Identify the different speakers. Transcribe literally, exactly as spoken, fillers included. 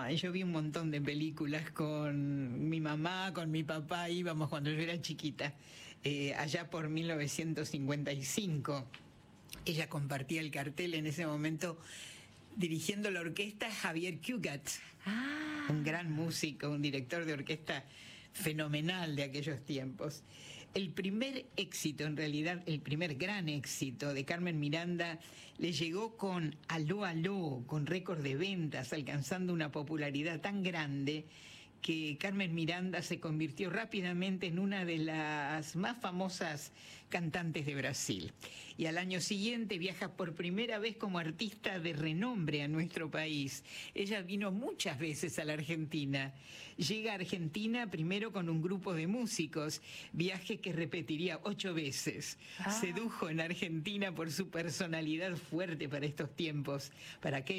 Speaker 1: Ay, yo vi un montón de películas con mi mamá, con mi papá, íbamos cuando yo era chiquita, eh, allá por mil novecientos cincuenta y cinco. Ella compartía el cartel en ese momento dirigiendo la orquesta Javier Cugat,
Speaker 2: Ah.
Speaker 1: un gran músico, un director de orquesta fenomenal de aquellos tiempos. El primer éxito, en realidad, el primer gran éxito de Carmen Miranda le llegó con Aló, Aló, con récord de ventas, alcanzando una popularidad tan grande que Carmen Miranda se convirtió rápidamente en una de las más famosas cantantes de Brasil. Y al año siguiente viaja por primera vez como artista de renombre a nuestro país. Ella vino muchas veces a la Argentina. Llega a Argentina primero con un grupo de músicos, viaje que repetiría ocho veces. Ah. Sedujo en Argentina por su personalidad fuerte para estos tiempos, para que